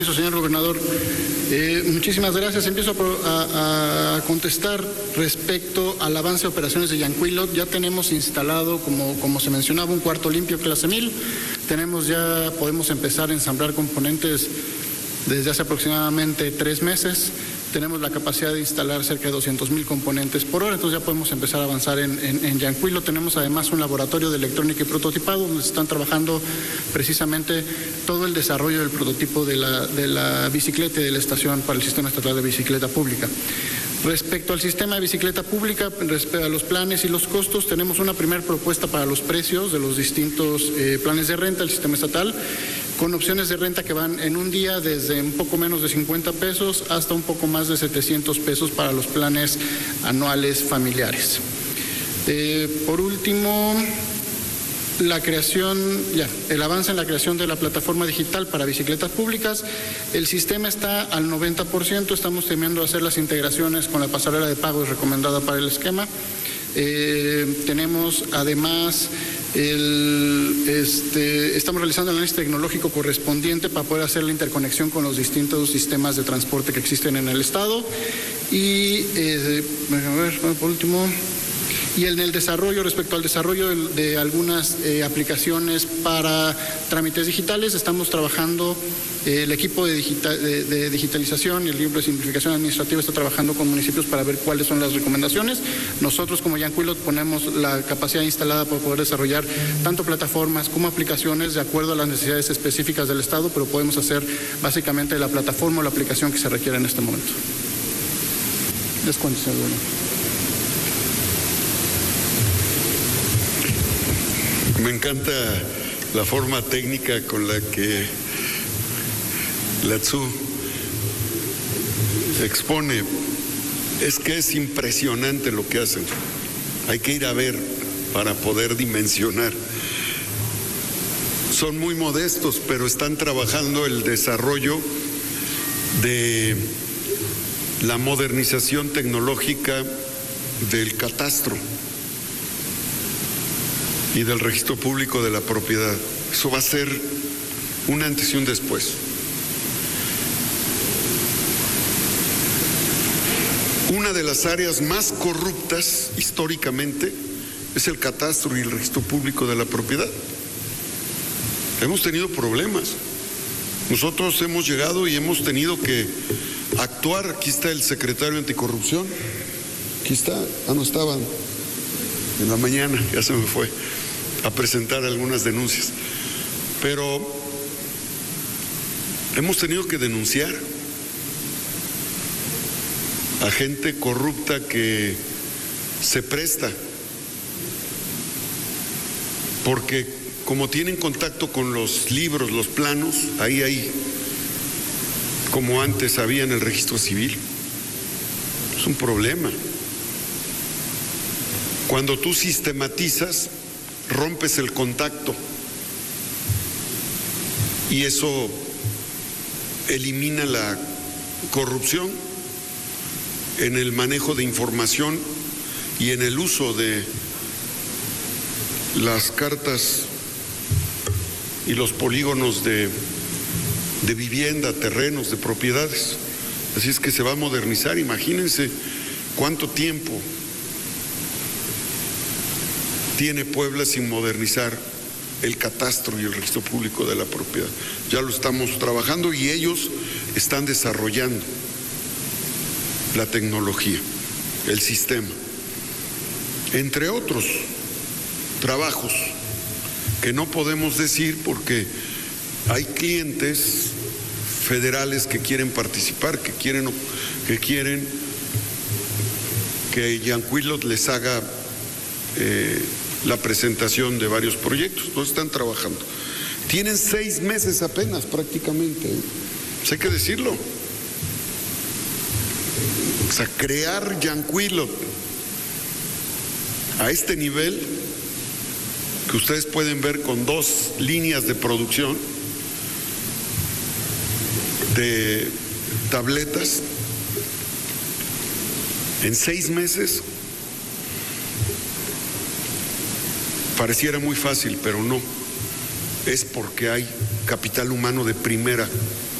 Señor gobernador, muchísimas gracias. Empiezo a contestar respecto al avance de operaciones de Yancuilot. Ya tenemos instalado, como se mencionaba, un cuarto limpio clase 1000. Podemos empezar a ensamblar componentes desde hace aproximadamente 3 meses. Tenemos la capacidad de instalar cerca de 200,000 componentes por hora, entonces ya podemos empezar a avanzar en Yancuilot. Tenemos además un laboratorio de electrónica y prototipado donde se están trabajando precisamente todo el desarrollo del prototipo de la bicicleta y de la estación para el Sistema Estatal de Bicicleta Pública. Respecto al sistema de bicicleta pública, respecto a los planes y los costos, tenemos una primera propuesta para los precios de los distintos planes de renta del sistema estatal, con opciones de renta que van en un día desde un poco menos de 50 pesos hasta un poco más de 700 pesos para los planes anuales familiares. Por último, el avance en la creación de la plataforma digital para bicicletas públicas. El sistema está al 90%, estamos terminando de hacer las integraciones con la pasarela de pagos recomendada para el esquema. Tenemos además estamos realizando el análisis tecnológico correspondiente para poder hacer la interconexión con los distintos sistemas de transporte que existen en el estado. Y por último, y en el desarrollo, respecto al desarrollo de algunas aplicaciones para trámites digitales, estamos trabajando, el equipo de digitalización y el equipo de simplificación administrativa está trabajando con municipios para ver cuáles son las recomendaciones. Nosotros como Yancuilot ponemos la capacidad instalada para poder desarrollar tanto plataformas como aplicaciones de acuerdo a las necesidades específicas del Estado, pero podemos hacer básicamente la plataforma o la aplicación que se requiere en este momento. Les cuento, señor gobernador. Me encanta la forma técnica con la que la TSU expone. Es que es impresionante lo que hacen. Hay que ir a ver para poder dimensionar. Son muy modestos, pero están trabajando el desarrollo de la modernización tecnológica del catastro y del registro público de la propiedad. Eso va a ser un antes y un después. Una de las áreas más corruptas históricamente es el catastro y el registro público de la propiedad. Hemos tenido problemas. Nosotros hemos llegado y hemos tenido que actuar. Aquí está el secretario anticorrupción. Aquí está. No estaban en la mañana, ya se me fue a presentar algunas denuncias, pero hemos tenido que denunciar a gente corrupta que se presta, porque como tienen contacto con los libros, los planos, ahí, como antes había en el registro civil, es un problema. Cuando tú sistematizas, rompes el contacto y eso elimina la corrupción en el manejo de información y en el uso de las cartas y los polígonos de vivienda, terrenos, de propiedades. Así es que se va a modernizar. Imagínense cuánto tiempo tiene Puebla sin modernizar el catastro y el registro público de la propiedad. Ya lo estamos trabajando y ellos están desarrollando la tecnología, el sistema, entre otros trabajos que no podemos decir porque hay clientes federales que quieren participar, que quieren que Yancuilot les haga la presentación de varios proyectos. No están trabajando. Tienen 6 meses apenas prácticamente. Hay que decirlo. O sea, crear Yancuilot a este nivel que ustedes pueden ver con 2 líneas de producción de tabletas en 6 meses. Pareciera muy fácil, pero no. Es porque hay capital humano de primera